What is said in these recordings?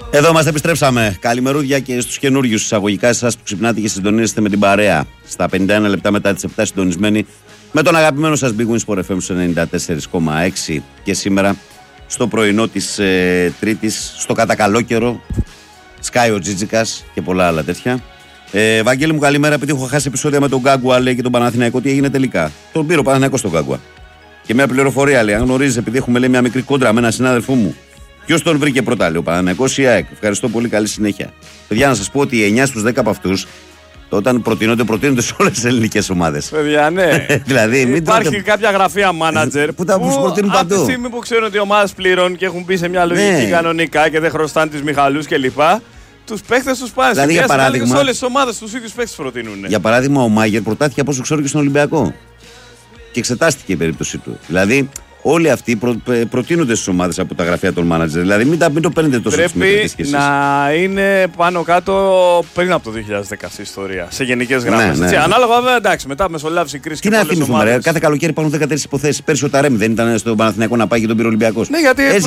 Εδώ είμαστε, επιστρέψαμε. Καλημερούδια και στους καινούριους, εισαγωγικά εσάς που ξυπνάτε και συντονίζεστε με την παρέα. Στα 51 λεπτά μετά τις 7 συντονισμένοι με τον αγαπημένο σας Big Win Sport FM 94,6 και σήμερα στο πρωινό της Τρίτης, στο κατά καλό καιρό, σκάει ο Τζίτζικας και πολλά άλλα τέτοια. Βαγγέλη μου, καλημέρα. Επειδή έχω χάσει επεισόδια με τον Γκάγκουα, λέει, και τον Παναθηναϊκό, τι έγινε τελικά? Τον πήρε ο Παναθηναϊκός στον Γκάγκουα. Και μια πληροφορία, λέει, αν γνωρίζεις, επειδή έχουμε, λέει, μια μικρή κόντρα με έναν συνάδελφό μου. Ποιος τον βρήκε πρώτα, λέει, ο Παναθηναϊκός ή ΑΕΚ? Ευχαριστώ πολύ, καλή συνέχεια. Παιδιά, να σας πω ότι 9 στους 10 από αυτούς, όταν προτείνονται σε όλες τις ελληνικές ομάδες. Παιδιά, ναι. Δηλαδή, υπάρχει κάποια γραφεία μάνατζερ που προτείνουν παντού. Από τη στιγμή που ξέρουν ότι οι ομάδες πληρώνουν και έχουν μπει σε μια λογική κανονικά και δεν χρωστάνε τις Μιχαλούς κλπ. Τους παίχτες τους πάνε. Δηλαδή, για παράδειγμα, σε όλες τις ομάδες τους ίδιους παίχτες προτείνουν. Για παράδειγμα, ο Μάγερ προτάθηκε από όσο ξέρω και στον Ολυμπιακό. Και εξετάστηκε η περίπτωσή του. Δηλαδή, όλοι αυτοί προτείνονται στις ομάδες από τα γραφεία των μάνατζερ. Δηλαδή, μην το παίρνετε τόσο Πρέπει να είναι πάνω κάτω πριν από το 2010 αυτή η ιστορία. Σε γενικές γραμμές. Ναι. Ανάλογα, βέβαια, εντάξει, μετά μεσολάβηση κρίση. Τι να θυμηθούμε, κάθε καλοκαίρι υπάρχουν 14 υποθέσεις. Πέρσι ο Ταρέμι δεν ήταν στον Παναθηναϊκό να πάει και τον πήρε ο Ολυμπιακός? Ναι,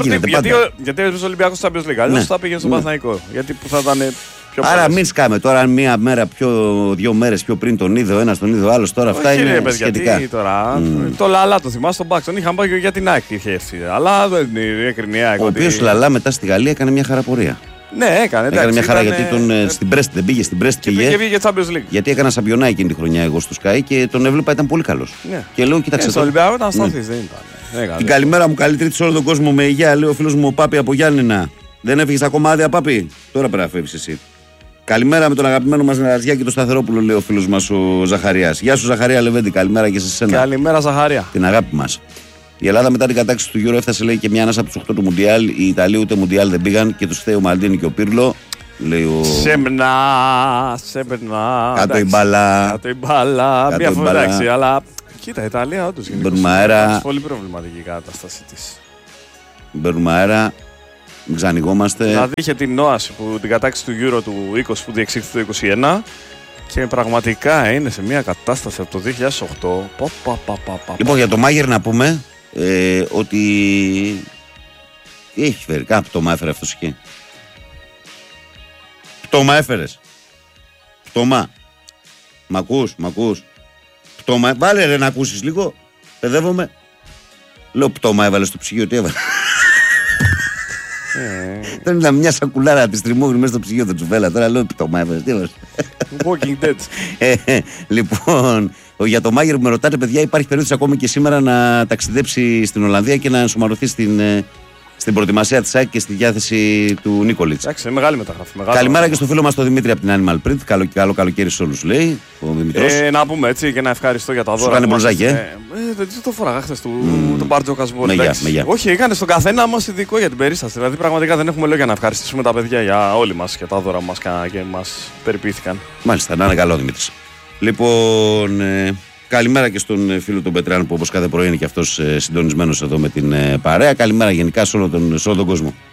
γιατί ο Ολυμπιακός θα πήγε στο Champions League. Αλλιώς θα πήγαινε στον Παναθηναϊκό. Γιατί που θα ήταν. Άρα μην σκάμε τώρα, μία μέρα δύο μέρες πιο πριν τον είδε ο ένας, τον είδε ο άλλος. Τώρα αυτά είναι σχετικά. Τώρα, το Λαλά το θυμάσαι, τον Μπάξ τον είχαν πάει για την ΑΕΚ είχε έρθει. Αλλά δεν έκρινε η ΑΕΚ. Ο οποίος Λαλά μετά στη Γαλλία έκανε μια χαραπορία. Ναι, έκανε μια χαρά γιατί στην Brest δεν πήγε. Στην Brest πήγε. Και πήγε Champions League. Γιατί έκανα σαμπιονά εκείνη τη χρονιά εγώ στο Sky και τον έβλεπα, ήταν πολύ καλός. Ναι. Και λέω, κοίταξε. Στο Ολυμπιακό ήταν σταθής, δεν ήταν. Την καλημέρα μου, καλή Τρίτη σε όλο τον κόσμο με υγεία, λέει ο φίλος μου ο Πάπη από Γιάννενα. Δεν έφυγες ακόμα άδεια, Πάπη? Τώρα πρέπει να φεύγεις εσύ. Καλημέρα με τον αγαπημένο μας Νεραζιά και τον Σταθερόπουλο, λέει ο φίλος μας ο Ζαχαρίας. Γεια σου, Ζαχαρία Λεβέντη, καλημέρα και σε σένα. Καλημέρα, Ζαχαρία. Την αγάπη μας. Η Ελλάδα μετά την κατάκτηση του Euro έφτασε, λέει, και μια ανάσα από τους 8 του Μουντιάλ. Οι Ιταλοί ούτε Μουντιάλ δεν πήγαν και τους φταίει ο Μαλντίνη και ο Πίρλο. Λέει ο... Σέμνα. Κάτω η μπάλα. Μια φορά, εντάξει, αλλά κοίτα, η Ιταλία όντως είναι πολύ προβληματική η κατάσταση της. Μπαίνουμε αέρα. Μην ξανηγόμαστε. Δηλαδή είχε την νόαση που την κατάκτηση του Euro του 20 που διεξήχθη το 21 και πραγματικά είναι σε μια κατάσταση από το 2008. Λοιπόν, για το Μάγερ να πούμε ότι τι έχει φέρει? Κάποιο πτώμα έφερε αυτός εκεί. Πτώμα έφερες? Πτώμα. Μ' ακούς? Πτώμα. Βάλε ρε να ακούσεις λίγο. Παιδεύομαι. Λέω πτώμα έβαλε στο ψυγείο. Τι έβαλε? Δεν ήταν μια σακουλάρα τη τριμώγρη μέσα στο ψυγείο του Τσουβέλα. Τώρα λέω πτώμα έβαλε. Τι έβαλε? Walking Dead. Λοιπόν, για το Μάγερ που με ρωτάτε, παιδιά, υπάρχει περίπτωση ακόμη και σήμερα να ταξιδέψει στην Ολλανδία και να ενσωματωθεί στην προετοιμασία της ΑΕΚ και στη διάθεση του Νίκολιτς. Εντάξει, μεγάλη μεταγραφή. Καλημέρα και στο φίλο μας τον Δημήτρη από την Animal Print. Καλό καλοκαίρι σε όλους, λέει ο Δημητρός. Να πούμε έτσι και να ευχαριστώ για τα δώρα. Σου κάνει μπλουζάκι, δεν το φοράγα χθες τον Μπάρτζο Κασμπόρ. Μεγιά. Όχι, έκανε στον καθένα μας ειδικό για την περίσταση. Δηλαδή, πραγματικά δεν έχουμε λόγια να ευχαριστήσουμε τα παιδιά για όλοι μας και τα δώρα μας και μας περιποιήθηκαν. Μάλιστα, να είναι καλό, Δημήτρης. Λοιπόν, καλημέρα και στον φίλο τον Πετράν που όπως κάθε πρωί είναι και αυτός συντονισμένος εδώ με την παρέα. Καλημέρα γενικά σε όλο τον κόσμο.